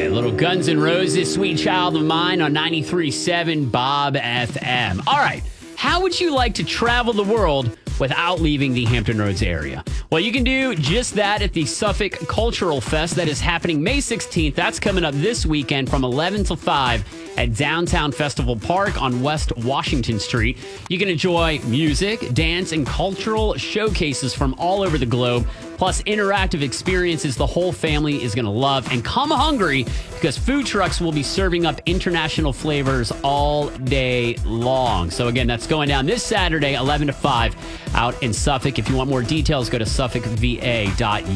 right, little Guns N' Roses, Sweet Child of Mine on 93.7 Bob FM. All right, how would you like to travel the world without leaving the Hampton Roads area? Well, you can do just that at the Suffolk Cultural Fest that is happening May 16th. That's coming up this weekend from 11 till 5 at Downtown Festival Park on West Washington Street. You can enjoy music, dance, and cultural showcases from all over the globe, plus interactive experiences the whole family is going to love. And come hungry, because food trucks will be serving up international flavors all day long. So again, that's going down this Saturday, 11 to 5 out in Suffolk. If you want more details, go to suffolkva.us.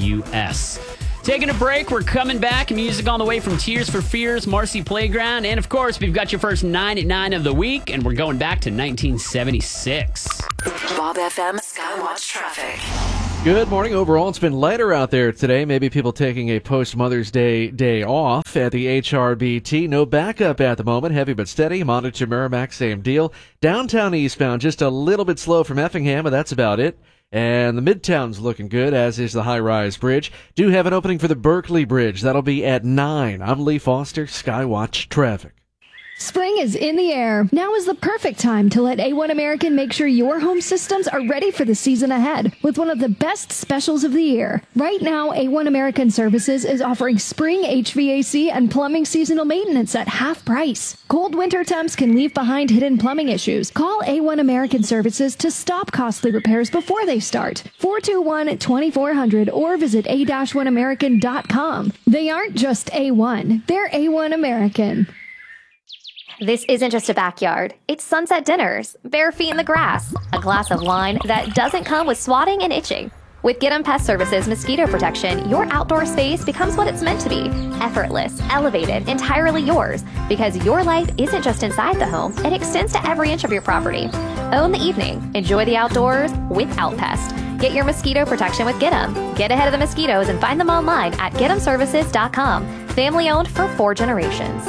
Taking a break, we're coming back. Music on the way from Tears for Fears, Marcy Playground, and of course, we've got your first 9 at 9 of the week, and we're going back to 1976. Bob FM Skywatch Traffic. Good morning. Overall, it's been lighter out there today. Maybe people taking a post-Mother's day off at the HRBT. No backup at the moment. Heavy but steady. Monitor Merrimack, same deal. Downtown eastbound, just a little bit slow from Effingham, but that's about it. And the Midtown's looking good, as is the high-rise bridge. Do have an opening for the Berkeley Bridge. That'll be at 9. I'm Lee Foster, Skywatch Traffic. Spring is in the air. Now is the perfect time to let A1 American make sure your home systems are ready for the season ahead with one of the best specials of the year. Right now, A1 American Services is offering spring HVAC and plumbing seasonal maintenance at half price. Cold winter temps can leave behind hidden plumbing issues. Call A1 American Services to stop costly repairs before they start. 421-2400 or visit a-1american.com. They aren't just A1, they're A1 American. This isn't just a backyard. It's Sunset Dinners, bare feet in the grass, a glass of wine that doesn't come with swatting and itching. With Get 'em Pest Services Mosquito Protection, your outdoor space becomes what it's meant to be. Effortless, elevated, entirely yours. Because your life isn't just inside the home, it extends to every inch of your property. Own the evening. Enjoy the outdoors without pest. Get your mosquito protection with Get 'em. Get ahead of the mosquitoes and find them online at getemservices.com. Family owned for 4 generations.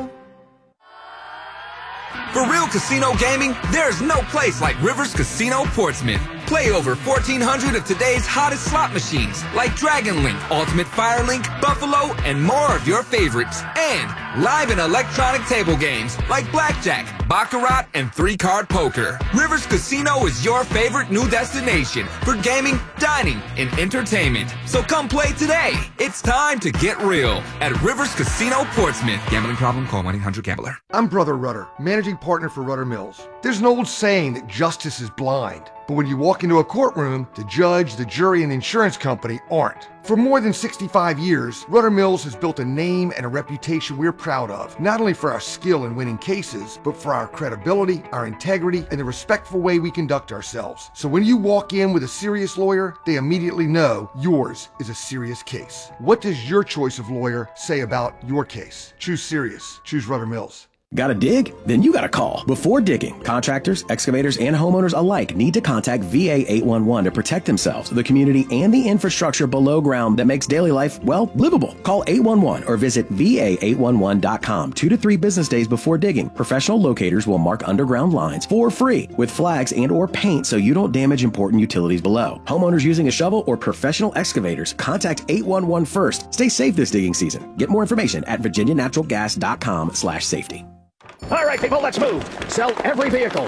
For real casino gaming, there's no place like Rivers Casino Portsmouth. Play over 1,400 of today's hottest slot machines like Dragon Link, Ultimate Fire Link, Buffalo, and more of your favorites. And live and electronic table games like Blackjack, Baccarat, and 3-card poker. Rivers Casino is your favorite new destination for gaming, dining, and entertainment. So come play today. It's time to get real at Rivers Casino Portsmouth. Gambling problem? Call 1-800-GAMBLER. I'm Brother Rudder, managing partner for Rudder Mills. There's an old saying that justice is blind. But when you walk into a courtroom, the judge, the jury, and the insurance company aren't. For more than 65 years, Rudder Mills has built a name and a reputation we're proud of, not only for our skill in winning cases, but for our credibility, our integrity, and the respectful way we conduct ourselves. So when you walk in with a serious lawyer, they immediately know yours is a serious case. What does your choice of lawyer say about your case? Choose serious. Choose Rudder Mills. Got to dig? Then you got to call. Before digging, contractors, excavators, and homeowners alike need to contact VA 811 to protect themselves, the community, and the infrastructure below ground that makes daily life, well, livable. Call 811 or visit va811.com 2 to 3 business days before digging. Professional locators will mark underground lines for free with flags and or paint so you don't damage important utilities below. Homeowners using a shovel or professional excavators, contact 811 first. Stay safe this digging season. Get more information at virginianaturalgas.com/safety. All right, people, let's move. Sell every vehicle.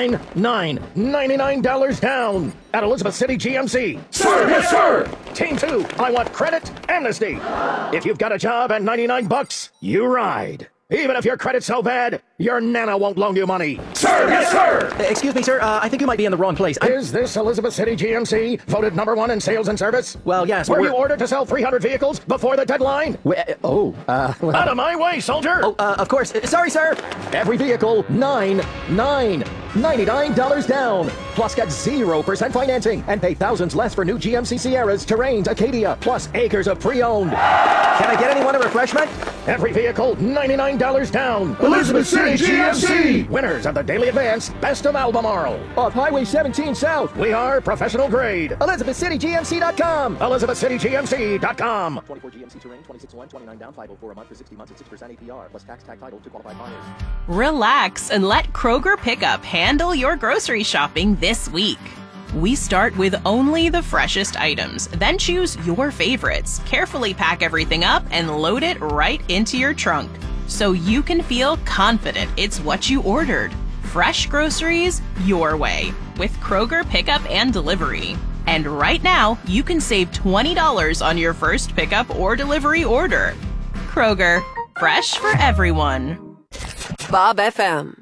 $99 down at Elizabeth City GMC. Sir, yes, sir. Team 2, I want credit amnesty. If you've got a job at $99, you ride. Even if your credit's so bad, your nana won't loan you money. Sir, yes, sir. Excuse me, sir. I think you might be in the wrong place. Is this Elizabeth City GMC voted #1 in sales and service? Well, yes. Were you ordered to sell 300 vehicles before the deadline? Well, out of my way, soldier! Oh, of course. Sorry, sir. Every vehicle, $99 down. Plus get 0% financing and pay thousands less for new GMC Sierras, Terrains, Acadia, plus acres of pre-owned. Can I get anyone a refreshment? Every vehicle, $99 down. Elizabeth City GMC. Winners of the Daily Advance Best of Albemarle. Off Highway 17 South. We are professional grade. ElizabethCityGMC.com. ElizabethCityGMC.com. 24 GMC Terrain, 26.1, 29 down, 504 a month for 60 months at 6% APR, plus tax, tag title to qualified buyers. Relax and let Kroger Pickup handle your grocery shopping this week. We start with only the freshest items, then choose your favorites, carefully pack everything up, and load it right into your trunk, so you can feel confident it's what you ordered. Fresh groceries your way with Kroger Pickup and Delivery. And right now, you can save $20 on your first pickup or delivery order. Kroger, fresh for everyone. Bob FM.